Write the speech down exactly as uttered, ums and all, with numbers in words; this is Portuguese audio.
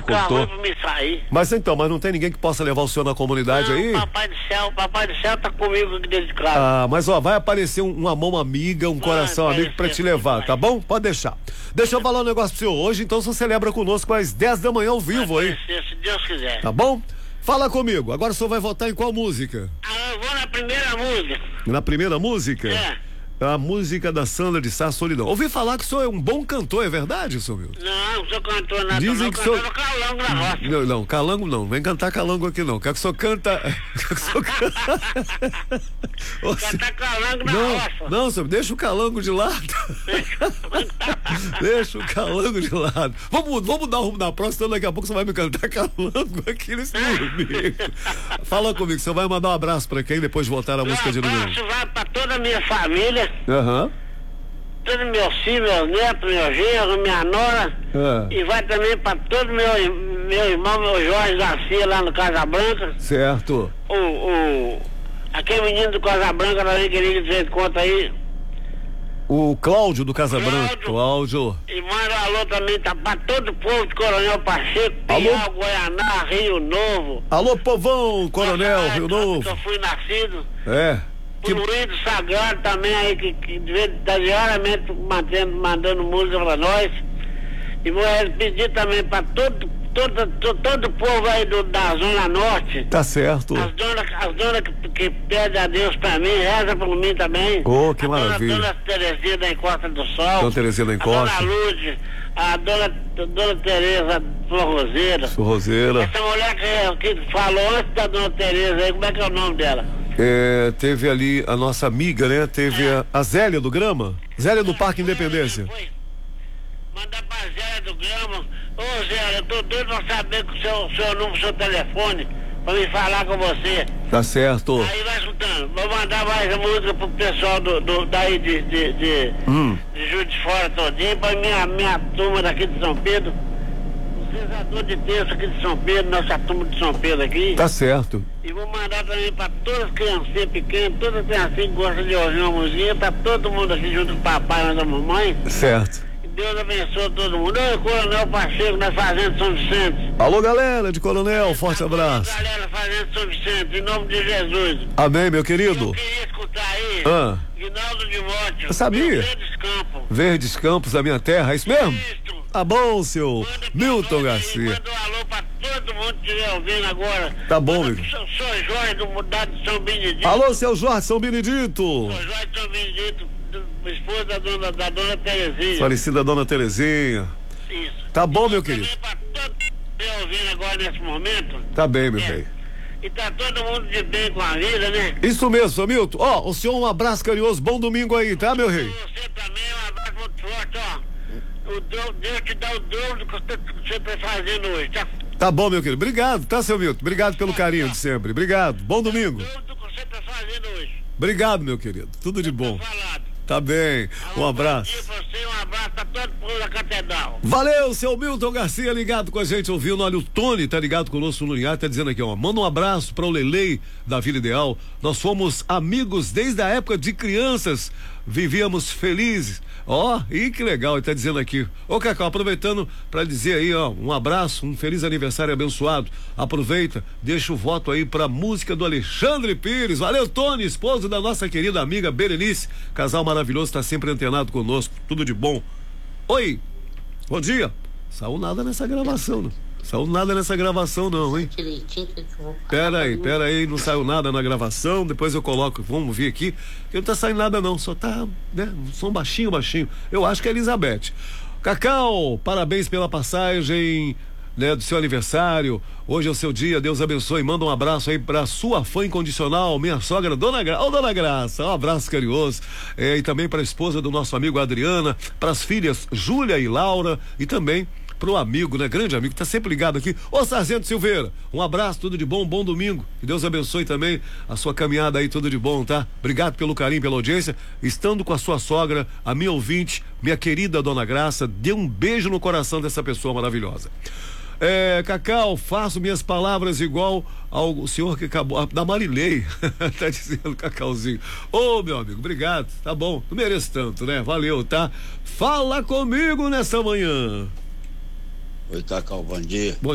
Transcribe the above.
agricultor. Pra me sair. Mas então, mas não tem ninguém que possa levar o senhor na comunidade não, aí? Papai do céu, papai do céu tá comigo aqui dentro de casa. Ah, mas ó, vai aparecer um, uma mão amiga, um Vai coração amigo pra te levar, vai. tá bom? Pode deixar. Deixa eu falar um negócio pro senhor. Hoje, então, você celebra conosco às dez da manhã ao vivo aí. Se Deus quiser. Tá bom? Fala comigo. Agora o senhor vai votar em qual música? Ah, eu vou na primeira música. Na primeira música? É. A música da Sandra de Sá, Solidão. Ouvi falar que o senhor é um bom cantor, é verdade, senhor Milton? Não, não sou cantor nada. Dizem não, que eu sou- cantava calango na roça. Não, não, calango não. Vem cantar calango aqui não. Quer que o senhor canta... Quer que o senhor canta... Ô, senhor- Cantar calango na Não, roça. não, senhor, deixa o calango de lado. Deixa o calango de lado. Vamos, vamos dar um rumo na próxima, senão daqui a pouco você vai me cantar calango aqui nesse domingo. Fala comigo, você vai mandar um abraço pra quem depois de voltar a música de número um? Isso vai pra toda a minha família, Aham. todos meus filhos, meus netos, meu genro, minha nora. Ah, E vai também pra todo meu, meu irmão, meu Jorge Garcia lá no Casa Branca. certo. O, o, aquele menino do Casa Branca também queria que você conta aí. O Cláudio do Casa Branca. Cláudio. Cláudio. E manda um alô também tá pra todo o povo de Coronel Pacheco, Alô? Pinhal, Goianá, Rio Novo. Alô, povão, Coronel, Nossa, Rio que eu Novo. fui nascido. É. Que... O Luiz do Sagrado também aí, que, que de vez- tá diariamente mantendo, mandando música pra nós. E vou pedir também pra todo, todo, todo, todo o povo aí do, da Zona Norte. Tá certo. As donas, as donas que, que pedem a Deus pra mim, reza por mim também. Oh, que a maravilha. Dona, dona Terezinha da Encosta do Sol. Dona Terezinha da Encosta. A Dona Lúcia, a Dona, dona Tereza Forrozeira. Roseira. Essa mulher que, que falou antes da Dona Tereza aí, como é que é o nome dela? É, teve ali a nossa amiga, né? Teve a, a Zélia do Grama. Zélia do Parque Independência. Foi. Mandar pra Zélia do Grama. Ô Zélia, eu tô doido pra saber o seu, seu número, seu telefone, pra me falar com você. Tá certo. Aí vai escutando. Vou mandar mais a música pro pessoal do, do, daí de, de, de, Hum. de Juiz de Fora todinho, pra minha, minha turma daqui de São Pedro. O cesador de terço aqui de São Pedro, nossa turma de São Pedro aqui. Tá certo. E vou mandar também pra todas as criancinhas pequenas, todas as criancinhas que gostam de ouvir uma musiquinha, pra todo mundo aqui junto com o papai e a mamãe. Certo. Que Deus abençoe todo mundo. Oi, Coronel Pacheco, na Fazenda São Vicente. Alô, galera de Coronel, forte abraço. Galera, Fazenda São Vicente, em nome de Jesus. Amém, meu Eu querido. queria escutar aí, Ah. Guinaldo de Monte. Eu sabia. Verdes Campos. Verdes Campos da minha terra, é isso mesmo? Isso. Tá bom, seu Manda pra Milton nós aí, Garcia. Manda um alô pra todo mundo que estiver ouvindo agora. Tá bom, Manda amigo. pro seu- São Jorge do Mudado de São Benedito. Alô, seu Jorge São Benedito. São Jorge de São Benedito, do- esposa da dona, da dona Terezinha. Falecida dona Terezinha. Isso. Tá bom, meu Também querido. pra todo mundo que estiver ouvindo agora nesse momento. Tá bem, meu É. rei. E tá todo mundo de bem com a vida, né? Isso mesmo, seu Milton. Ó, o senhor um abraço carinhoso, bom domingo aí, tá, meu rei? Você também, um abraço muito forte, ó. O Deus, Deus te dá o dobro do que você- que você tá fazendo hoje, tá? Tá bom, meu querido. Obrigado, tá, seu Milton? Obrigado pelo carinho de sempre. Obrigado. Bom domingo. O dobro do que você tá fazendo hoje. Obrigado, meu querido. Tudo de bom. Tá falado. Tá bem. Um Bom abraço. dia pra você, um abraço pra todo o povo da Catedral. Valeu, seu Milton Garcia ligado com a gente, ouvindo. Olha, o Tony tá ligado conosco no Linhar, tá dizendo aqui, ó, manda um abraço para o Lelei da Vila Ideal. Nós fomos amigos desde a época de crianças, vivíamos felizes. Ó, e que legal, ele tá dizendo aqui. Ô, Cacau, aproveitando para dizer aí, ó, um abraço, um feliz aniversário abençoado. Aproveita, deixa o voto aí pra música do Alexandre Pires. Valeu, Tony, esposo da nossa querida amiga Berenice. Casal maravilhoso, tá sempre antenado conosco. Tudo de bom. Oi, bom dia. Saiu nada nessa gravação, não. Saiu nada nessa gravação, não, hein? Pera aí, pera aí, não saiu nada na gravação, depois eu coloco, vamos ver aqui, que não tá saindo nada não, só tá, né, um som baixinho, baixinho. Eu acho que é Elizabeth. Cacau, parabéns pela passagem, né, do seu aniversário. Hoje é o seu dia, Deus abençoe. Manda um abraço aí pra sua fã incondicional, minha sogra, Dona Graça. Ô, Dona Graça, um abraço carinhoso. É, e também pra esposa do nosso amigo Adriana, pras filhas Júlia e Laura, e também pro amigo, né? Grande amigo, tá sempre ligado aqui. Ô, Sargento Silveira, um abraço, tudo de bom, bom domingo. Que Deus abençoe também a sua caminhada aí, tudo de bom, tá? Obrigado pelo carinho, pela audiência. Estando com a sua sogra, a minha ouvinte, minha querida Dona Graça, dê um beijo no coração dessa pessoa maravilhosa. É, Cacau, faço minhas palavras igual ao senhor que acabou, da Marilei, tá dizendo Cacauzinho. Ô, meu amigo, obrigado, tá bom, não mereço tanto, né? Valeu, tá? Fala comigo nessa manhã. Oi, Cacau, bom dia. Bom